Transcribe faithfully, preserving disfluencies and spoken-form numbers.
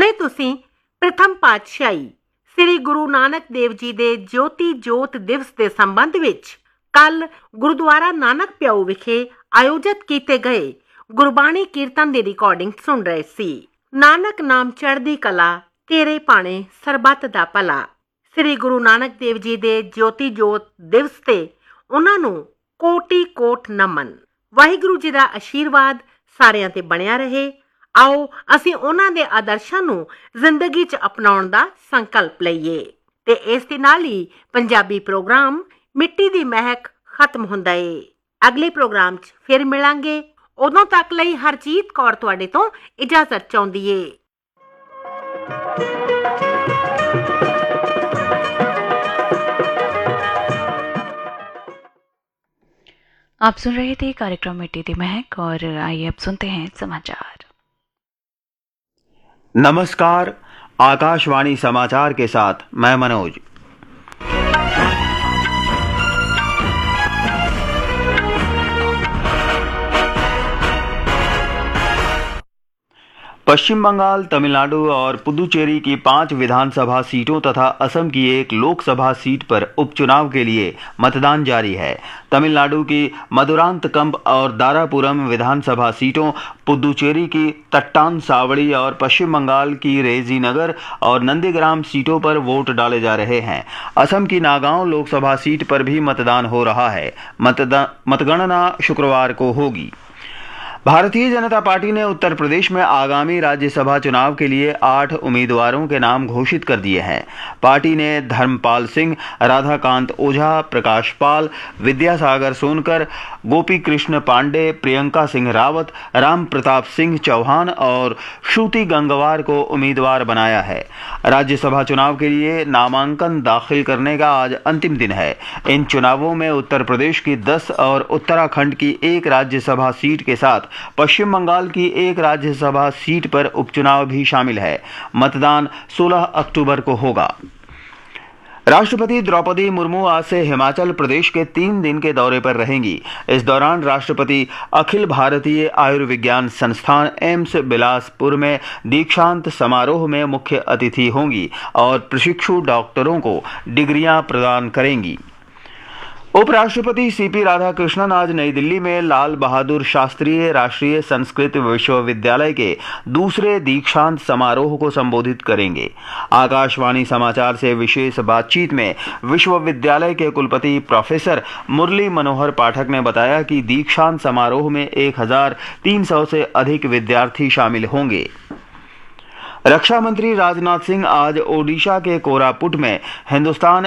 ਜੇ ਤੁਸੀਂ ਪ੍ਰਥਮ ਪਾਤਸ਼ਾਹੀ ਸ੍ਰੀ ਗੁਰੂ ਨਾਨਕ ਦੇਵ ਜੀ ਦੇ ਜੋਤੀ ਜੋਤ ਦਿਵਸ ਦੇ ਸੰਬੰਧ ਵਿੱਚ ਕੱਲ ਗੁਰਦੁਆਰਾ ਨਾਨਕ ਪਿਆਊ ਵਿਖੇ ਆਯੋਜਿਤ ਕੀਤੇ ਗਏ ਗੁਰਬਾਣੀ ਕੀਰਤਨ ਦੀ ਰਿਕਾਰਡਿੰਗ ਸੁਣ ਰਹੇ ਸੀ। ਨਾਨਕ ਨਾਮ ਚੜ੍ਹਦੀ ਕਲਾ, ਤੇਰੇ ਭਾਣੇ ਸਰਬੱਤ ਦਾ ਭਲਾ। ਸ੍ਰੀ ਗੁਰੂ ਨਾਨਕ ਦੇਵ ਜੀ ਦੇ ਜੋਤੀ ਜੋਤ ਦਿਵਸ ਤੇ ਉਹਨਾਂ ਨੂੰ ਕੋਟੀ ਕੋਟ ਨਮਨ। ਵਾਹਿਗੁਰੂ ਜੀ ਦਾ ਆਸ਼ੀਰਵਾਦ ਸਾਰਿਆਂ ਤੇ ਬਣਿਆ ਰਹੇ। ਆਓ ਅਸੀਂ ਉਹਨਾਂ ਦੇ ਆਦਰਸ਼ਾਂ ਨੂੰ ਜ਼ਿੰਦਗੀ 'ਚ ਅਪਣਾਉਣ ਦਾ ਸੰਕਲਪ ਲਈਏ। ਤੇ ਇਸ ਦੇ ਨਾਲ ਹੀ ਪੰਜਾਬੀ ਪ੍ਰੋਗਰਾਮ ਮਿੱਟੀ ਦੀ ਮਹਿਕ ਖਤਮ ਹੁੰਦਾ ਏ। ਅਗਲੇ ਪ੍ਰੋਗਰਾਮ 'ਚ ਫਿਰ ਮਿਲਾਂਗੇ। ਉਦੋਂ ਤੱਕ ਲਈ ਹਰਜੀਤ ਕੌਰ ਤੁਹਾਡੇ ਤੋਂ ਇਜਾਜ਼ਤ ਚਾਹੁੰਦੀ ਏ। आप सुन रहे थे कार्यक्रम मिट्टी दी महक और आइए अब सुनते हैं समाचार। नमस्कार, आकाशवाणी समाचार के साथ मैं मनोज। पश्चिम बंगाल, तमिलनाडु और पुदुचेरी की पांच विधानसभा सीटों तथा असम की एक लोकसभा सीट पर उपचुनाव के लिए मतदान जारी है। तमिलनाडु की मदुरांतकम और दारापुरम विधानसभा सीटों, पुदुचेरी की तट्टान सावड़ी और पश्चिम बंगाल की रेजीनगर और नंदीग्राम सीटों पर वोट डाले जा रहे हैं। असम की नागांव लोकसभा सीट पर भी मतदान हो रहा है। मतगणना शुक्रवार को होगी। भारतीय जनता पार्टी ने उत्तर प्रदेश में आगामी राज्यसभा चुनाव के लिए आठ उम्मीदवारों के नाम घोषित कर दिए हैं। पार्टी ने धर्मपाल सिंह, राधाकांत ओझा, प्रकाश पाल, विद्यासागर सोनकर, गोपी कृष्ण पांडे, प्रियंका सिंह रावत, राम प्रताप सिंह चौहान और श्रुति गंगवार को उम्मीदवार बनाया है। राज्यसभा चुनाव के लिए नामांकन दाखिल करने का आज अंतिम दिन है। इन चुनावों में उत्तर प्रदेश की दस और उत्तराखंड की एक राज्यसभा सीट के साथ पश्चिम बंगाल की एक राज्यसभा सीट पर उपचुनाव भी शामिल है। मतदान सोलह अक्टूबर को होगा। राष्ट्रपति द्रौपदी मुर्मू आज से हिमाचल प्रदेश के तीन दिन के दौरे पर रहेंगी। इस दौरान राष्ट्रपति अखिल भारतीय आयुर्विज्ञान संस्थान एम्स बिलासपुर में दीक्षांत समारोह में मुख्य अतिथि होंगी और प्रशिक्षु डॉक्टरों को डिग्रियां प्रदान करेंगी। उपराष्ट्रपति सीपी राधाकृष्णन आज नई दिल्ली में लाल बहादुर शास्त्री राष्ट्रीय संस्कृत विश्वविद्यालय के दूसरे दीक्षांत समारोह को संबोधित करेंगे। आकाशवाणी समाचार से विशेष बातचीत में विश्वविद्यालय के कुलपति प्रोफेसर मुरली मनोहर पाठक ने बताया कि दीक्षांत समारोह में एक हजार तीन सौ से अधिक विद्यार्थी शामिल होंगे। रक्षा मंत्री राजनाथ सिंह आज ओडिशा के कोरापुट में हिंदुस्तान